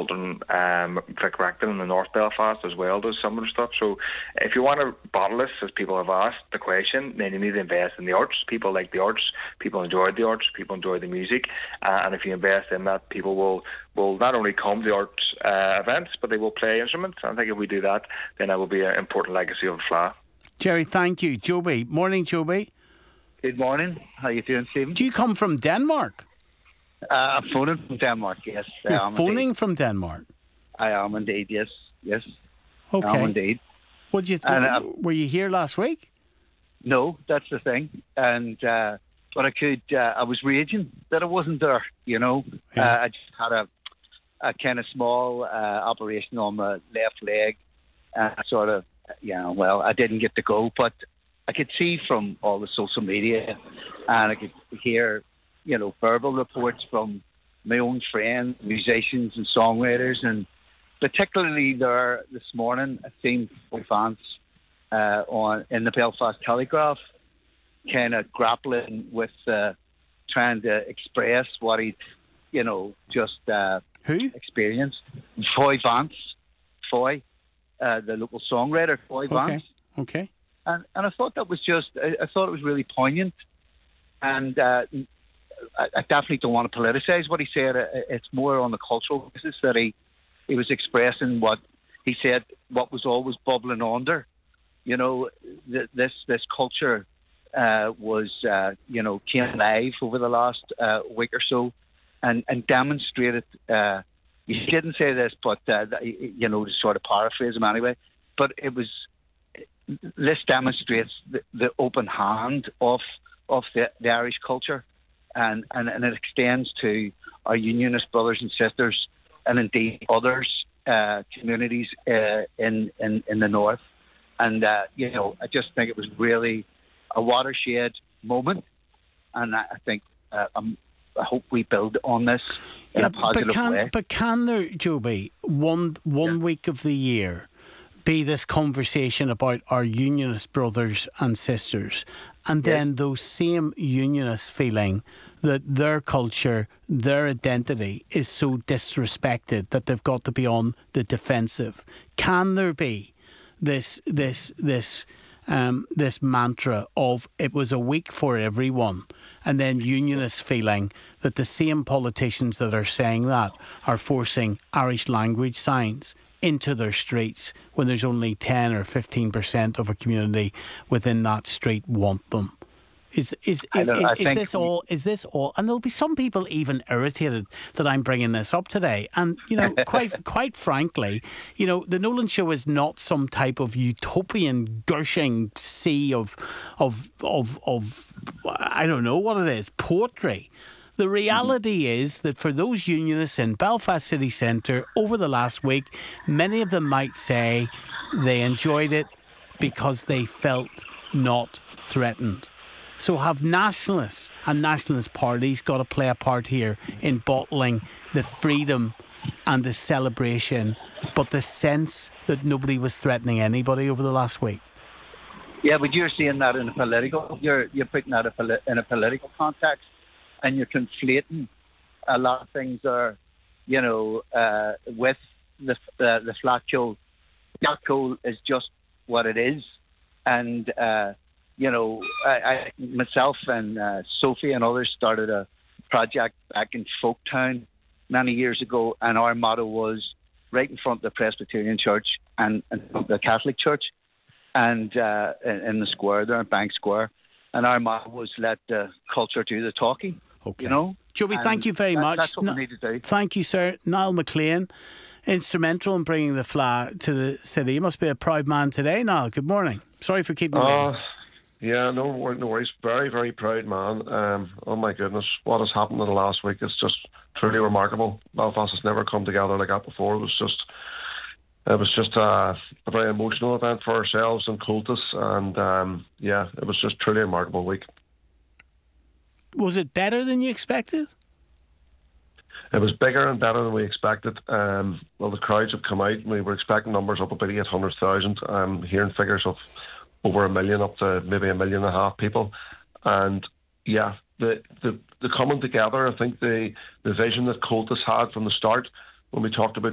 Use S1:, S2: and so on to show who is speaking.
S1: Children, Vic Recton in the North Belfast as well does similar stuff. So if you want to bottle this, as people have asked the question, then you need to invest in the arts. People like the arts, people enjoy the arts, people enjoy the music, and if you invest in that, people will not only come to the arts events, but they will play instruments. And I think if we do that, then that will be an important legacy of Fleadh.
S2: Jerry, thank you. Joby. Morning, Joby.
S3: Good morning. How you doing, Stephen?
S2: Do you come from Denmark?
S3: I'm phoning from Denmark, yes.
S2: You're phoning from Denmark?
S3: I am indeed, yes.
S2: Okay.
S3: I am indeed.
S2: Were you here last week?
S3: No, that's the thing. And but I was raging that I wasn't there, you know.
S2: Yeah.
S3: I just had a kind of small operation on my left leg. Sort of, I didn't get to go, but I could see from all the social media and I could hear, verbal reports from my own friends, musicians and songwriters, and particularly there this morning, I've seen fans in the Belfast Telegraph kind of grappling with trying to express what he'd, just experienced. Foy Vance, the local songwriter, Foy Vance.
S2: Okay.
S3: And I thought that was I thought it was really poignant. And I definitely don't want to politicise what he said. It's more on the cultural basis that he was expressing what he said, what was always bubbling under. This culture came alive over the last week or so and demonstrated. You didn't say this, but to sort of paraphrase him anyway. But this demonstrates the open hand of the Irish culture, and it extends to our Unionist brothers and sisters, and indeed others communities in the north. And I just think it was really a watershed moment, and I think I hope we build on this in a positive way.
S2: But can there, Joby, one week of the year be this conversation about our Unionist brothers and sisters, and then those same Unionists feeling that their culture, their identity is so disrespected that they've got to be on the defensive? Can there be this mantra of it was a week for everyone, and then Unionists feeling that the same politicians that are saying that are forcing Irish language signs into their streets when there's only 10 or 15% of a community within that street want them? Is this all? And there'll be some people even irritated that I'm bringing this up today. And quite frankly, the Nolan Show is not some type of utopian gushing sea of I don't know what it is, poetry. The reality is that for those Unionists in Belfast City Centre over the last week, many of them might say they enjoyed it because they felt not threatened. So have nationalists and nationalist parties got to play a part here in bottling the freedom and the celebration, but the sense that nobody was threatening anybody over the last week?
S3: Yeah, but you're seeing that in a political. You're putting that in a political context, and you're conflating a lot of things there. With the flat coal. Flat coal is just what it is, and. I myself and Sophie and others started a project back in Folktown many years ago, and our motto was right in front of the Presbyterian Church and the Catholic Church, and in the square there, in Bank Square, and our motto was let the culture do the talking.
S2: Okay. Joby, thank you very much.
S3: That's what we need to do.
S2: Thank you, sir. Niall McLean, instrumental in bringing the Fleadh to the city. You must be a proud man today, Niall. Good morning. Sorry for keeping you waiting.
S4: Yeah, no worries. Very, very proud man. Oh my goodness, what has happened in the last week is just truly remarkable. Belfast has never come together like that before. It was just a very emotional event for ourselves and Cultus, and it was just truly a remarkable week.
S2: Was it better than you expected?
S4: It was bigger and better than we expected. The crowds have come out. We were expecting numbers up about 800,000. I'm hearing figures of over 1 million, up to maybe 1.5 million people. And the coming together, I think the vision that Cultus had from the start, when we talked about